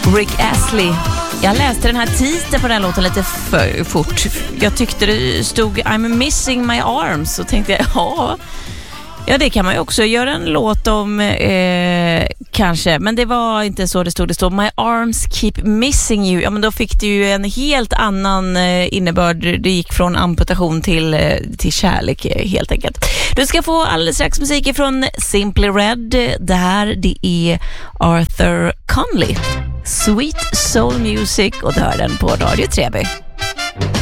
Rick Astley. Jag läste den här titeln på den låten lite för fort. Jag tyckte det stod I'm missing my arms och tänkte ja, det kan man ju också göra en låt om kanske, men det var inte så det stod. Det stod My arms keep missing you. Ja, men då fick det ju en helt annan innebörd. Det gick från amputation till kärlek helt enkelt. Du ska få alldeles strax musik från Simply Red. Det här, det är Arthur Conley. Sweet Soul Music, och du hör den på Radio Treby.